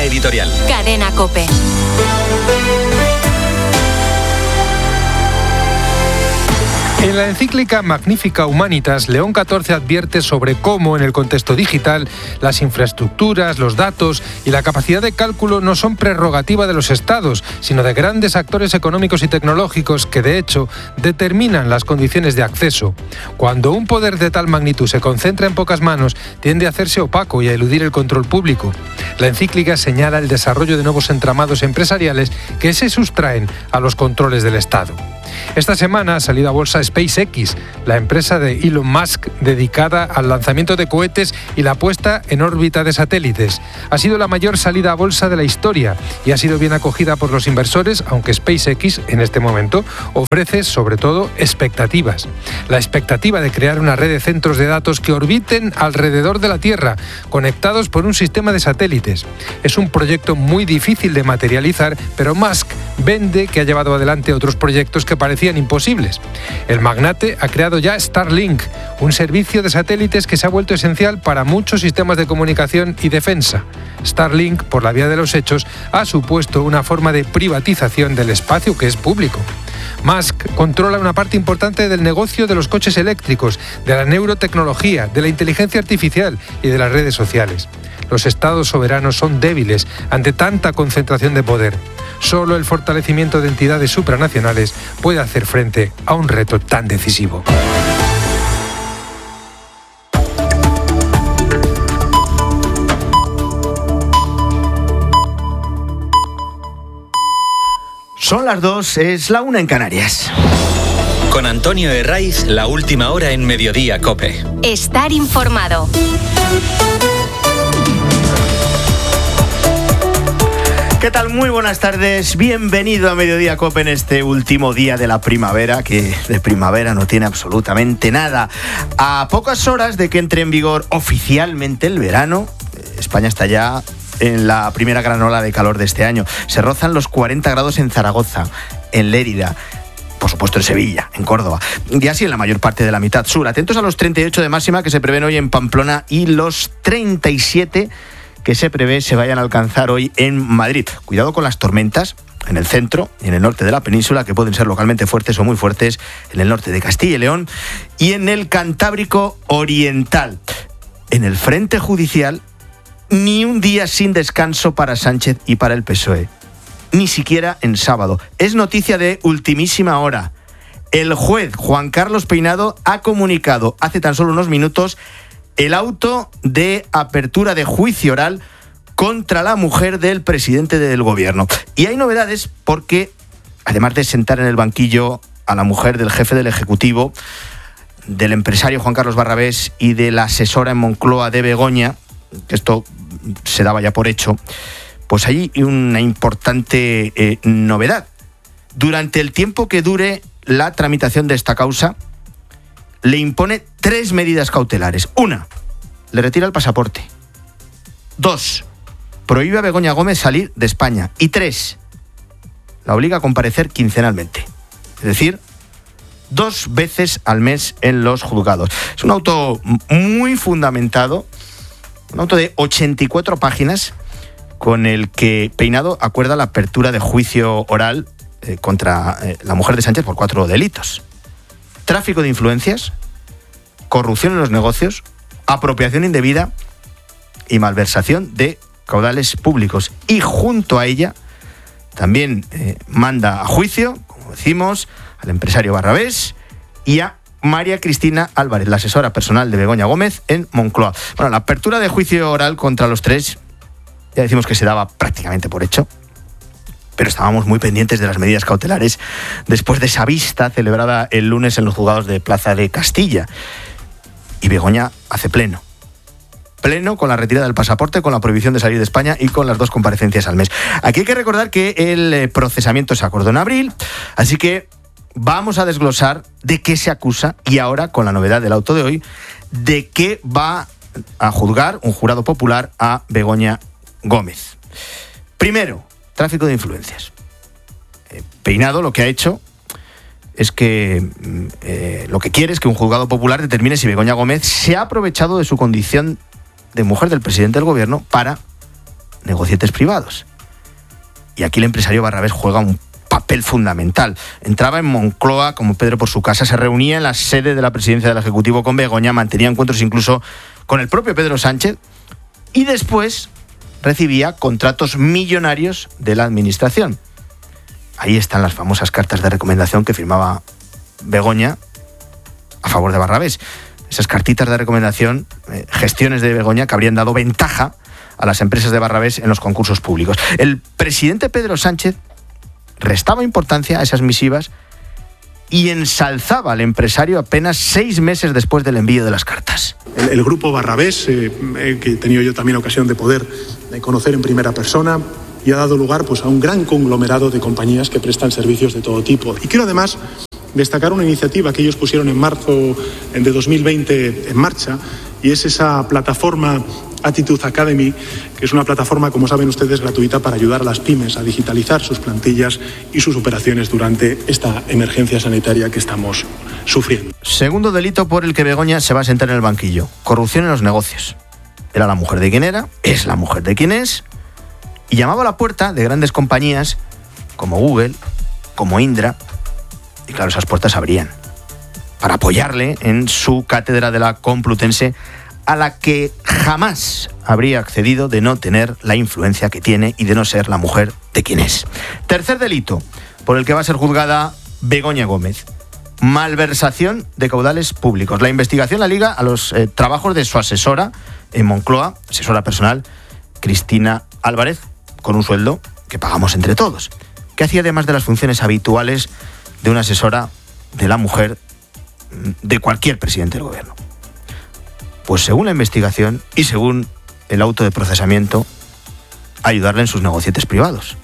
editorial. Cadena COPE. En la encíclica Magnificat Humanitas, León XIV advierte sobre cómo, en el contexto digital, las infraestructuras, los datos y la capacidad de cálculo no son prerrogativa de los estados, sino de grandes actores económicos y tecnológicos que, de hecho, determinan las condiciones de acceso. Cuando un poder de tal magnitud se concentra en pocas manos, tiende a hacerse opaco y a eludir el control público. La encíclica señala el desarrollo de nuevos entramados empresariales que se sustraen a los controles del Estado. Esta semana ha salido a bolsa SpaceX, la empresa de Elon Musk dedicada al lanzamiento de cohetes y la puesta en órbita de satélites. Ha sido la mayor salida a bolsa de la historia y ha sido bien acogida por los inversores, aunque SpaceX en este momento ofrece sobre todo expectativas. La expectativa de crear una red de centros de datos que orbiten alrededor de la Tierra, conectados por un sistema de satélites. Es un proyecto muy difícil de materializar, pero Musk vende que ha llevado adelante otros proyectos que parecían imposibles. El magnate ha creado ya Starlink, un servicio de satélites que se ha vuelto esencial para muchos sistemas de comunicación y defensa. Starlink, por la vía de los hechos, ha supuesto una forma de privatización del espacio que es público. Musk controla una parte importante del negocio de los coches eléctricos, de la neurotecnología, de la inteligencia artificial y de las redes sociales. Los estados soberanos son débiles ante tanta concentración de poder. Solo el fortalecimiento de entidades supranacionales puede hacer frente a un reto tan decisivo. Son las 2, es la 1 en Canarias. Con Antonio Herraiz, la última hora en Mediodía COPE. Estar informado. ¿Qué tal? Muy buenas tardes. Bienvenido a Mediodía COPE en este último día de la primavera, que de primavera no tiene absolutamente nada. A pocas horas de que entre en vigor oficialmente el verano, España está ya en la primera gran ola de calor de este año. Se rozan los 40 grados en Zaragoza, en Lérida, por supuesto en Sevilla, en Córdoba, y así en la mayor parte de la mitad sur. Atentos a los 38 de máxima que se prevén hoy en Pamplona y los 37 que se prevé se vayan a alcanzar hoy en Madrid. Cuidado con las tormentas en el centro y en el norte de la península, que pueden ser localmente fuertes o muy fuertes en el norte de Castilla y León y en el Cantábrico Oriental. En el frente judicial, ni un día sin descanso para Sánchez y para el PSOE. Ni siquiera en sábado. Es noticia de ultimísima hora. El juez Juan Carlos Peinado ha comunicado hace tan solo unos minutos el auto de apertura de juicio oral contra la mujer del presidente del gobierno. Y hay novedades porque, además de sentar en el banquillo a la mujer del jefe del Ejecutivo, del empresario Juan Carlos Barrabés y de la asesora en Moncloa de Begoña, que esto se daba ya por hecho, pues hay una importante novedad. Durante el tiempo que dure la tramitación de esta causa, le impone 3 medidas cautelares. 1, le retira el pasaporte. 2, prohíbe a Begoña Gómez salir de España. Y 3, la obliga a comparecer quincenalmente. Es decir, 2 veces al mes en los juzgados. Es un auto muy fundamentado, un auto de 84 páginas, con el que Peinado acuerda la apertura de juicio oral contra la mujer de Sánchez por 4 delitos. Tráfico de influencias, corrupción en los negocios, apropiación indebida y malversación de caudales públicos. Y junto a ella también manda a juicio, como decimos, al empresario Barrabés y a María Cristina Álvarez, la asesora personal de Begoña Gómez en Moncloa. Bueno, la apertura de juicio oral contra los 3, ya decimos que se daba prácticamente por hecho, pero estábamos muy pendientes de las medidas cautelares después de esa vista celebrada el lunes en los juzgados de Plaza de Castilla. Y Begoña hace pleno con la retirada del pasaporte, con la prohibición de salir de España y con las 2 comparecencias al mes. Aquí hay que recordar que el procesamiento se acordó en abril, así que vamos a desglosar de qué se acusa y ahora, con la novedad del auto de hoy, de qué va a juzgar un jurado popular a Begoña Gómez. Primero, tráfico de influencias. Peinado lo que ha hecho es que lo que quiere es que un juzgado popular determine si Begoña Gómez se ha aprovechado de su condición de mujer del presidente del gobierno para negocietes privados. Y aquí el empresario Barrabés juega un papel fundamental. Entraba en Moncloa, como Pedro por su casa, se reunía en la sede de la presidencia del Ejecutivo con Begoña, mantenía encuentros incluso con el propio Pedro Sánchez y después recibía contratos millonarios de la administración. Ahí están las famosas cartas de recomendación que firmaba Begoña a favor de Barrabés. Esas cartitas de recomendación, gestiones de Begoña que habrían dado ventaja a las empresas de Barrabés en los concursos públicos. El presidente Pedro Sánchez restaba importancia a esas misivas y ensalzaba al empresario apenas 6 meses después del envío de las cartas. El grupo Barrabés, que he tenido yo también ocasión de poder conocer en primera persona, y ha dado lugar a un gran conglomerado de compañías que prestan servicios de todo tipo. Y quiero además destacar una iniciativa que ellos pusieron en marzo de 2020 en marcha, y es esa plataforma Attitude Academy, que es una plataforma, como saben ustedes, gratuita para ayudar a las pymes a digitalizar sus plantillas y sus operaciones durante esta emergencia sanitaria que estamos sufriendo. Segundo delito por el que Begoña se va a sentar en el banquillo: corrupción en los negocios. Era la mujer de quien era, es la mujer de quien es, y llamaba a la puerta de grandes compañías como Google, como Indra, y claro, esas puertas se abrían para apoyarle en su cátedra de la Complutense, a la que jamás habría accedido de no tener la influencia que tiene y de no ser la mujer de quien es. Tercer delito por el que va a ser juzgada Begoña Gómez: malversación de caudales públicos. La investigación la liga a los trabajos de su asesora en Moncloa, asesora personal, Cristina Álvarez, con un sueldo que pagamos entre todos, que hacía además de las funciones habituales de una asesora de la mujer de cualquier presidente del gobierno. Pues según la investigación y según el auto de procesamiento, ayudarle en sus negocietes privados.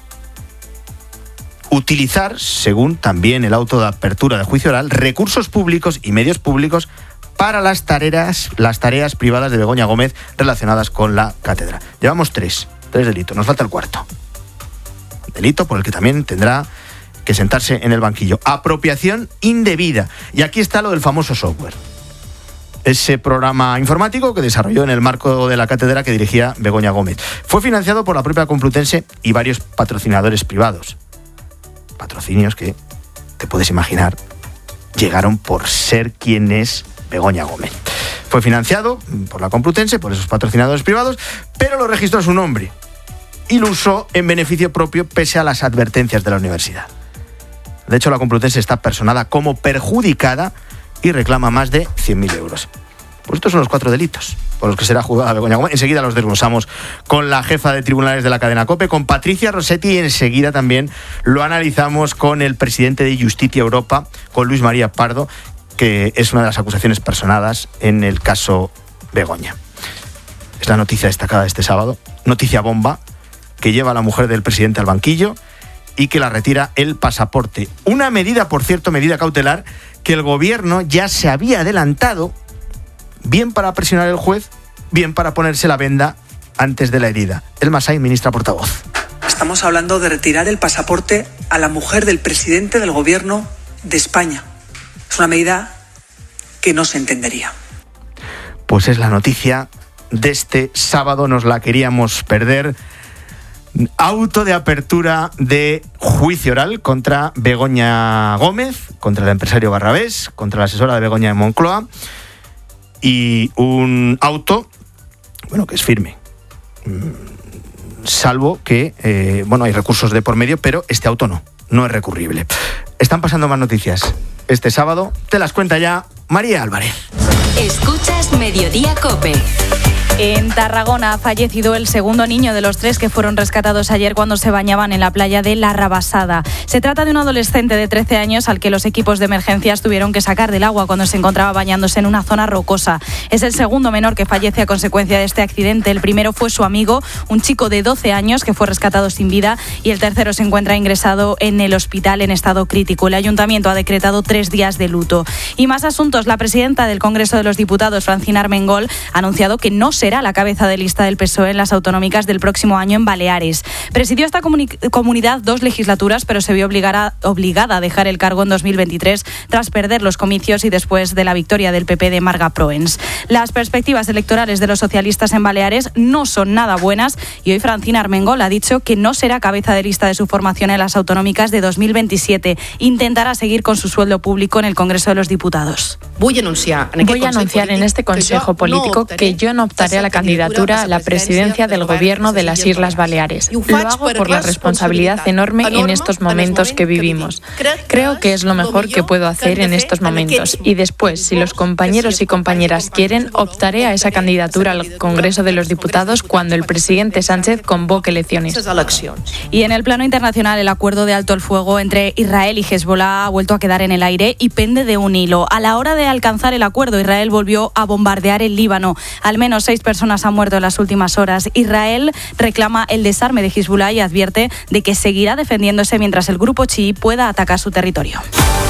Utilizar, según también el auto de apertura de juicio oral, recursos públicos y medios públicos para las tareas privadas de Begoña Gómez relacionadas con la cátedra. Llevamos tres delitos, nos falta el cuarto. Delito por el que también tendrá que sentarse en el banquillo: apropiación indebida. Y aquí está lo del famoso software. Ese programa informático que desarrolló en el marco de la cátedra que dirigía Begoña Gómez. Fue financiado por la propia Complutense y varios patrocinadores privados. Patrocinios que, te puedes imaginar, llegaron por ser quien es Begoña Gómez. Fue financiado por la Complutense, por esos patrocinadores privados, pero lo registró su nombre y lo usó en beneficio propio pese a las advertencias de la universidad. De hecho, la Complutense está personada como perjudicada y reclama más de 100.000 euros. Pues estos son los 4 delitos por los que será juzgada Begoña Gómez. Enseguida los desglosamos con la jefa de tribunales de la cadena COPE, con Patricia Rossetti, y enseguida también lo analizamos con el presidente de Justicia Europa, con Luis María Pardo, que es una de las acusaciones personadas en el caso Begoña. Es la noticia destacada de este sábado, noticia bomba, que lleva a la mujer del presidente al banquillo y que la retira el pasaporte. Una medida, por cierto, medida cautelar, que el gobierno ya se había adelantado, bien para presionar al juez, bien para ponerse la venda antes de la herida. Elma Sainz, ministra portavoz. Estamos hablando de retirar el pasaporte a la mujer del presidente del gobierno de España. Es una medida que no se entendería. Pues es la noticia de este sábado, nos la queríamos perder. Auto de apertura de juicio oral contra Begoña Gómez, contra el empresario Barrabés, contra la asesora de Begoña en Moncloa, y un auto, que es firme, salvo que, hay recursos de por medio, pero este auto no es recurrible. Están pasando más noticias. Este sábado te las cuenta ya María Álvarez. Escuchas Mediodía COPE. En Tarragona ha fallecido el segundo niño de los 3 que fueron rescatados ayer cuando se bañaban en la playa de La Rabasada. Se trata de un adolescente de 13 años al que los equipos de emergencias tuvieron que sacar del agua cuando se encontraba bañándose en una zona rocosa. Es el segundo menor que fallece a consecuencia de este accidente. El primero fue su amigo, un chico de 12 años que fue rescatado sin vida, y el tercero se encuentra ingresado en el hospital en estado crítico. El ayuntamiento ha decretado 3 días de luto. Y más asuntos. La presidenta del Congreso de los Diputados, Francina Armengol, ha anunciado que no será será la cabeza de lista del PSOE en las autonómicas del próximo año en Baleares. Presidió esta comunidad 2 legislaturas, pero se vio obligada a dejar el cargo en 2023 tras perder los comicios y después de la victoria del PP de Marga Proens. Las perspectivas electorales de los socialistas en Baleares no son nada buenas y hoy Francina Armengol ha dicho que no será cabeza de lista de su formación en las autonómicas de 2027. Intentará seguir con su sueldo público en el Congreso de los Diputados. Voy a anunciar en este Consejo Político que yo no optaré a la candidatura a la presidencia del Gobierno de las Islas Baleares. Lo hago por la responsabilidad enorme en estos momentos que vivimos. Creo que es lo mejor que puedo hacer en estos momentos. Y después, si los compañeros y compañeras quieren, optaré a esa candidatura al Congreso de los Diputados cuando el presidente Sánchez convoque elecciones. Y en el plano internacional, el acuerdo de alto el fuego entre Israel y Hezbollah ha vuelto a quedar en el aire y pende de un hilo. A la hora de alcanzar el acuerdo, Israel volvió a bombardear el Líbano. Al menos 6 personas han muerto en las últimas horas. Israel reclama el desarme de Hezbollah y advierte de que seguirá defendiéndose mientras el grupo chií pueda atacar su territorio.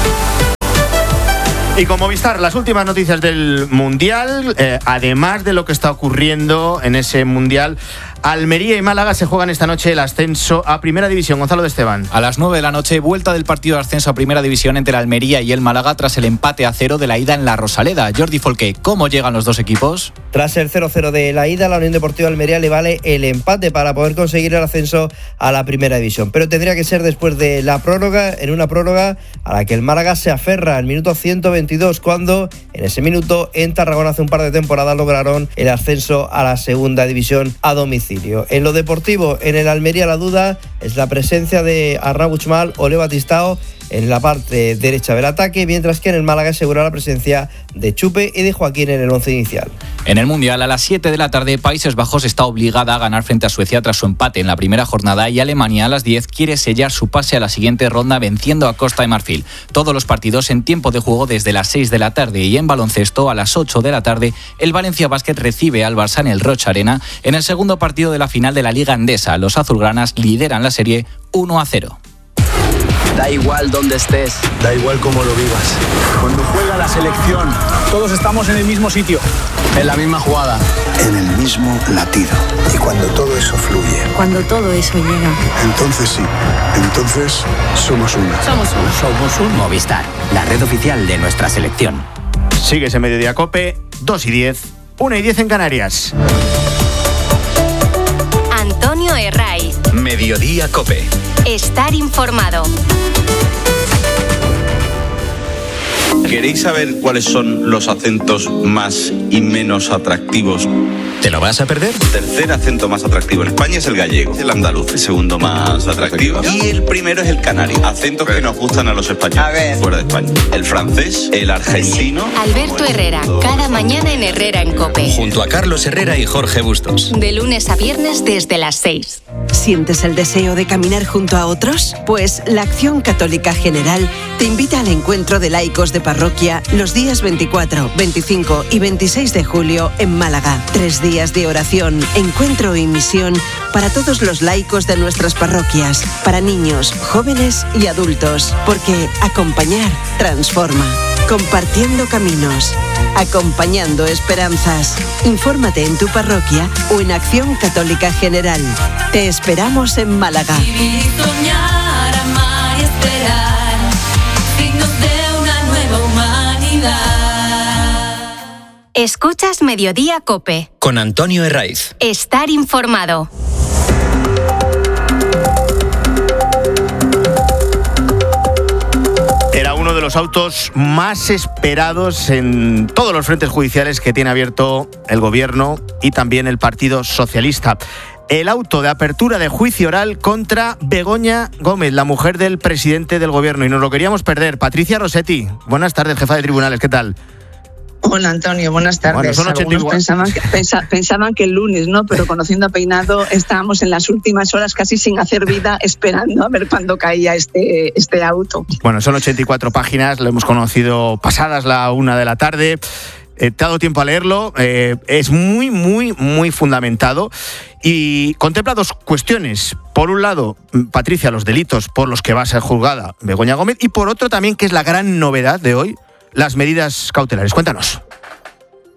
Y con Movistar, las últimas noticias del Mundial, además de lo que está ocurriendo en ese Mundial, Almería y Málaga se juegan esta noche el ascenso a Primera División. Gonzalo de Esteban. A las 9 de la noche, vuelta del partido de ascenso a Primera División entre el Almería y el Málaga tras el empate a 0 de la ida en la Rosaleda. Jordi Folqué, ¿cómo llegan los dos equipos? Tras el 0-0 de la ida, la Unión Deportiva Almería le vale el empate para poder conseguir el ascenso a la Primera División. Pero tendría que ser después de la prórroga, en una prórroga a la que el Málaga se aferra al minuto 122, cuando en ese minuto en Tarragona hace un par de temporadas lograron el ascenso a la Segunda División a domicilio. En lo deportivo, en el Almería la duda es la presencia de Arnau Buchmal o Leo Batistao en la parte derecha del ataque, mientras que en el Málaga asegura la presencia de Chupe y de Joaquín en el once inicial. En el Mundial, a las 7 de la tarde, Países Bajos está obligada a ganar frente a Suecia tras su empate en la primera jornada y Alemania a las 10 quiere sellar su pase a la siguiente ronda venciendo a Costa de Marfil. Todos los partidos en tiempo de juego desde las 6 de la tarde y en baloncesto a las 8 de la tarde, el Valencia Basket recibe al Barça en el Roig Arena en el segundo partido de la final de la Liga Endesa. Los azulgranas lideran la serie 1-0. Da igual dónde estés, da igual cómo lo vivas. Cuando juega la selección, todos estamos en el mismo sitio, en la misma jugada, en el mismo latido. Y cuando todo eso fluye, cuando todo eso llega, entonces sí, entonces somos uno. Somos uno. Movistar, la red oficial de nuestra selección. Sigues en Mediodía Cope, 2:10, 1:10 en Canarias. Antonio Herraiz. Mediodía Cope. Estar informado. ¿Queréis saber cuáles son los acentos más y menos atractivos? ¿Te lo vas a perder? El tercer acento más atractivo en España es el gallego, el andaluz, el segundo más atractivo. Y el primero es el canario. Acentos que nos gustan a los españoles fuera de España. El francés, el argentino. Alberto Herrera, cada mañana en Herrera en COPE. Junto a Carlos Herrera y Jorge Bustos. De lunes a viernes desde las 6. ¿Sientes el deseo de caminar junto a otros? Pues la Acción Católica General te invita al encuentro de laicos de parroquia los días 24, 25 y 26 de julio en Málaga. 3 días de oración, encuentro y misión para todos los laicos de nuestras parroquias, para niños, jóvenes y adultos, porque acompañar transforma. Compartiendo caminos, acompañando esperanzas. Infórmate en tu parroquia o en Acción Católica General. Te esperamos en Málaga. Vivir, soñar, amar y esperar, signos de una nueva humanidad. Escuchas Mediodía Cope. Con Antonio Herraiz. Estar informado. Era uno de los autos más esperados en todos los frentes judiciales que tiene abierto el Gobierno y también el Partido Socialista. El auto de apertura de juicio oral contra Begoña Gómez, la mujer del presidente del Gobierno. Y nos lo queríamos perder. Patricia Rossetti, buenas tardes, jefa de tribunales, ¿qué tal? Hola Antonio, buenas tardes. Bueno, son 84. Pensaban que el lunes, ¿no? Pero conociendo a Peinado, estábamos en las últimas horas casi sin hacer vida, esperando a ver cuándo caía este auto. Bueno, son 84 páginas, lo hemos conocido pasadas la 1 de la tarde. Te ha dado tiempo a leerlo, es muy fundamentado y contempla 2 cuestiones. Por un lado, Patricia, los delitos por los que va a ser juzgada Begoña Gómez, y por otro también, que es la gran novedad de hoy, las medidas cautelares. Cuéntanos.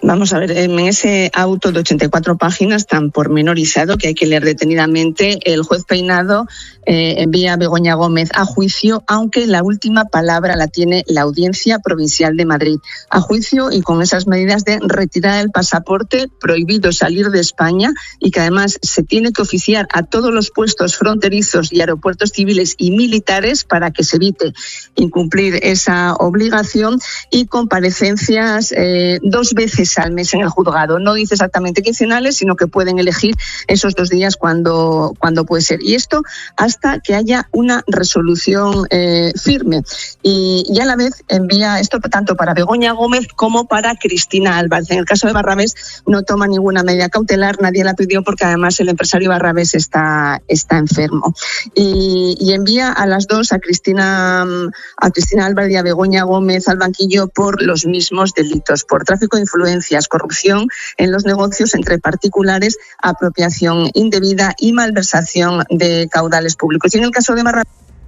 Vamos a ver, en ese auto de 84 páginas tan pormenorizado que hay que leer detenidamente, el juez Peinado envía a Begoña Gómez a juicio, aunque la última palabra la tiene la Audiencia Provincial de Madrid. A juicio y con esas medidas de retirada del pasaporte, prohibido salir de España y que además se tiene que oficiar a todos los puestos fronterizos y aeropuertos civiles y militares para que se evite incumplir esa obligación, y comparecencias 2 veces al mes en el juzgado. No dice exactamente quincenales, sino que pueden elegir esos 2 días cuando puede ser. Y esto hasta que haya una resolución firme. Y a la vez envía esto tanto para Begoña Gómez como para Cristina Álvarez. En el caso de Barrabés no toma ninguna medida cautelar, nadie la pidió porque además el empresario Barrabés está enfermo. Y envía a las dos, a Cristina Álvarez y a Begoña Gómez, al banquillo por los mismos delitos, por tráfico de influencias, corrupción en los negocios entre particulares, apropiación indebida y malversación de caudales públicos. Y en el caso de Barrabés...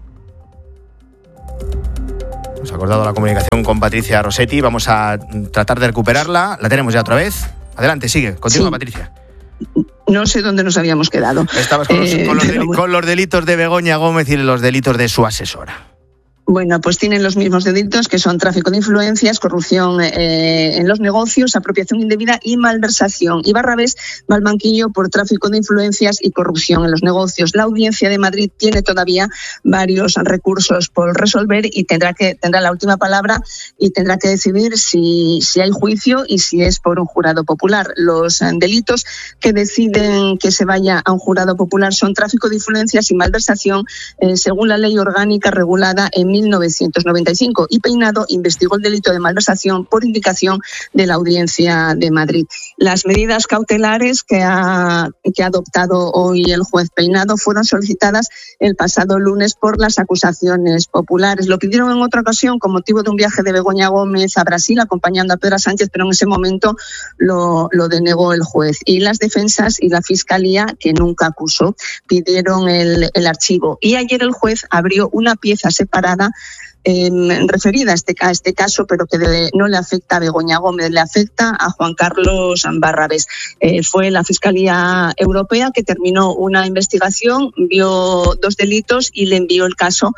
Hemos acordado la comunicación con Patricia Rossetti, vamos a tratar de recuperarla. La tenemos ya otra vez. Adelante, sigue, continúa, sí. Patricia. No sé dónde nos habíamos quedado. Estabas con los delitos de Begoña Gómez y los delitos de su asesora. Bueno, pues tienen los mismos delitos, que son tráfico de influencias, corrupción en los negocios, apropiación indebida y malversación. Y Barrabés va al banquillo por tráfico de influencias y corrupción en los negocios. La Audiencia de Madrid tiene todavía varios recursos por resolver y tendrá la última palabra y tendrá que decidir si hay juicio y si es por un jurado popular. Los delitos que deciden que se vaya a un jurado popular son tráfico de influencias y malversación, según la ley orgánica regulada en 1995, y Peinado investigó el delito de malversación por indicación de la Audiencia de Madrid. Las medidas cautelares que ha adoptado hoy el juez Peinado fueron solicitadas el pasado lunes por las acusaciones populares. Lo pidieron en otra ocasión con motivo de un viaje de Begoña Gómez a Brasil acompañando a Pedro Sánchez, pero en ese momento lo denegó el juez. Y las defensas y la Fiscalía, que nunca acusó, pidieron el archivo. Y ayer el juez abrió una pieza separada referida a este caso, pero que no le afecta a Begoña Gómez, le afecta a Juan Carlos Barrabés. Fue la Fiscalía Europea que terminó una investigación, vio 2 delitos y le envió el caso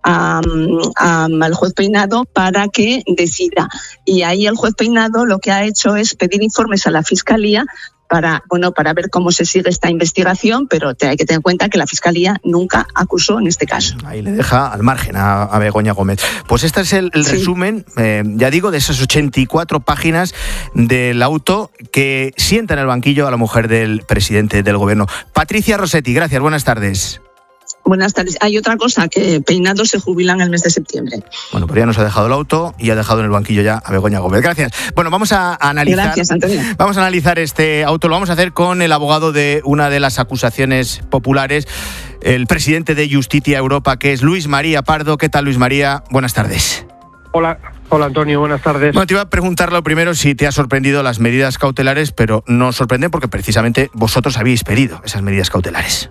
al juez Peinado para que decida. Y ahí el juez Peinado lo que ha hecho es pedir informes a la Fiscalía para ver cómo se sigue esta investigación, pero hay que tener en cuenta que la Fiscalía nunca acusó en este caso. Ahí le deja al margen a Begoña Gómez. Pues este es el resumen, ya digo, de esas 84 páginas del auto que sienta en el banquillo a la mujer del presidente del gobierno. Patricia Rossetti, gracias, buenas tardes. Buenas tardes. Hay otra cosa, que Peinado se jubila en el mes de septiembre. Bueno, pero ya nos ha dejado el auto y ha dejado en el banquillo ya a Begoña Gómez. Gracias. Bueno, vamos a analizar. Gracias, Antonio. Vamos a analizar este auto. Lo vamos a hacer con el abogado de una de las acusaciones populares, el presidente de Justitia Europa, que es Luis María Pardo. ¿Qué tal, Luis María? Buenas tardes. Hola Antonio, buenas tardes. Bueno, te iba a preguntar lo primero si te ha sorprendido las medidas cautelares, pero no sorprenden porque precisamente vosotros habéis pedido esas medidas cautelares.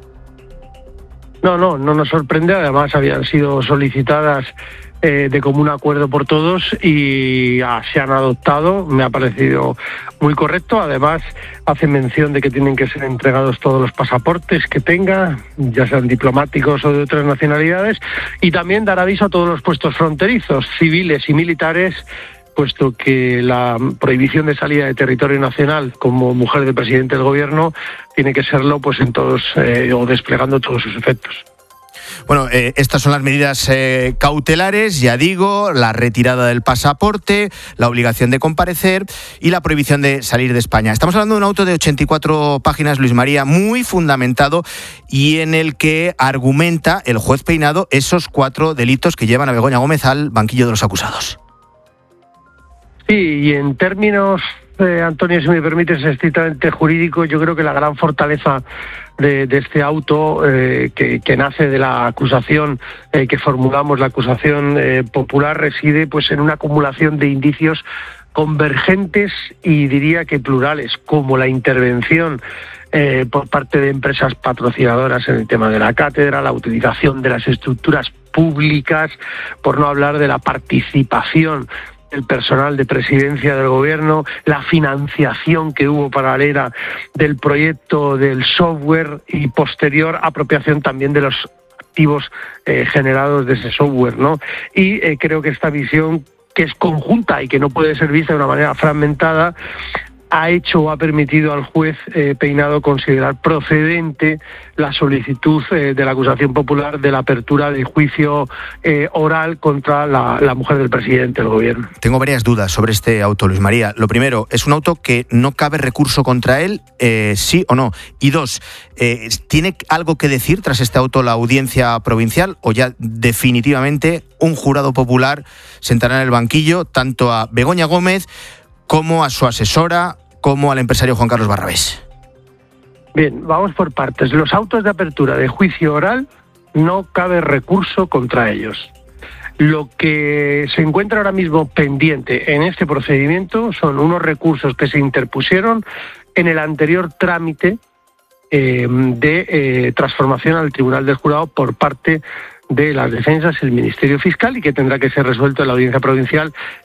No nos sorprende, además habían sido solicitadas de común acuerdo por todos y se han adoptado, me ha parecido muy correcto. Además hace mención de que tienen que ser entregados todos los pasaportes que tenga, ya sean diplomáticos o de otras nacionalidades, y también dar aviso a todos los puestos fronterizos, civiles y militares, puesto que la prohibición de salida de territorio nacional como mujer del presidente del gobierno tiene que serlo pues en todos o desplegando todos sus efectos. Bueno, estas son las medidas cautelares, ya digo, la retirada del pasaporte, la obligación de comparecer y la prohibición de salir de España. Estamos hablando de un auto de 84 páginas, Luis María, muy fundamentado y en el que argumenta el juez Peinado esos 4 delitos que llevan a Begoña Gómez al banquillo de los acusados. Sí, y en términos, Antonio, si me permites, estrictamente jurídico, yo creo que la gran fortaleza de este auto que nace de la acusación que formulamos, la acusación popular, reside pues en una acumulación de indicios convergentes y diría que plurales, como la intervención por parte de empresas patrocinadoras en el tema de la cátedra, la utilización de las estructuras públicas, por no hablar de la participación el personal de presidencia del gobierno, la financiación que hubo paralela del proyecto del software y posterior apropiación también de los activos generados de ese software, ¿no? Y creo que esta visión, que es conjunta y que no puede ser vista de una manera fragmentada, ha hecho o ha permitido al juez Peinado considerar procedente la solicitud de la acusación popular de la apertura de juicio oral contra la mujer del presidente del gobierno. Tengo varias dudas sobre este auto, Luis María. Lo primero, ¿es un auto que no cabe recurso contra él, sí o no? Y dos, ¿tiene algo que decir tras este auto la audiencia provincial o ya definitivamente un jurado popular sentará en el banquillo tanto a Begoña Gómez como a su asesora, como al empresario Juan Carlos Barrabés? Bien, vamos por partes. Los autos de apertura de juicio oral no cabe recurso contra ellos. Lo que se encuentra ahora mismo pendiente en este procedimiento son unos recursos que se interpusieron en el anterior trámite de transformación al Tribunal del Jurado por parte de las defensas, el Ministerio Fiscal, y que tendrá que ser resuelto en la audiencia provincial